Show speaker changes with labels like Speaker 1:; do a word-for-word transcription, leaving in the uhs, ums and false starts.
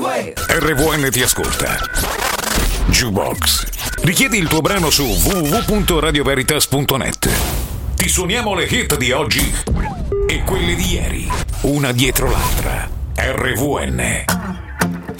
Speaker 1: way.
Speaker 2: R V N ti ascolta. Jukebox. Richiedi il tuo brano su w w w punto radio veritas punto net. Ti suoniamo le hit di oggi e quelle di ieri, una dietro l'altra. R V N.